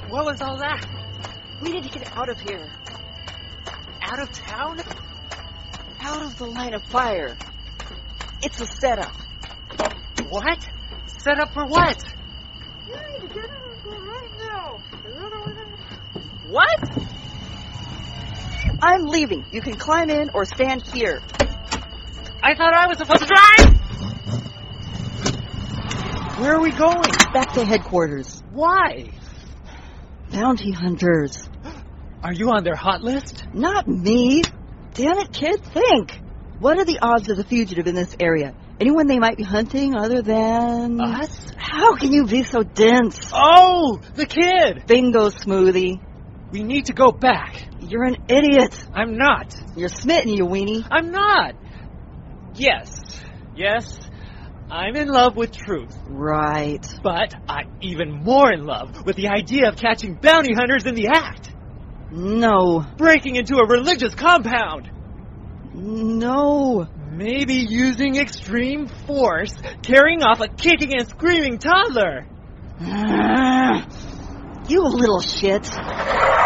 What was all that? We need to get out of here. Out of town? Out of the line of fire. It's a setup. What? Set up for what? You need to get out of here right now. What? I'm leaving. You can climb in or stand here. I thought I was supposed to drive! Where are we going? Back to headquarters. Why? Bounty hunters. Are you on their hot list? Not me. Damn it, kid, think. What are the odds of the fugitive in this area? Anyone they might be hunting other than... Us? How can you be so dense? Oh, the kid! Bingo, Smoothie. We need to go back. You're an idiot. I'm not. You're smitten, you weenie. I'm not. Yes, I'm in love with truth. Right. But I'm even more in love with the idea of catching bounty hunters in the act. No. Breaking into a religious compound. No. Maybe using extreme force, carrying off a kicking and screaming toddler. You little shit.